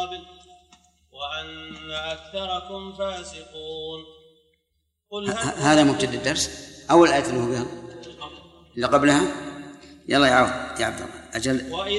قبل وأن أكثركم فاسقون. هذا مبتدأ الدرس أول آية اللي هو بها اللي قبلها. يلا يا عبد الله أجل.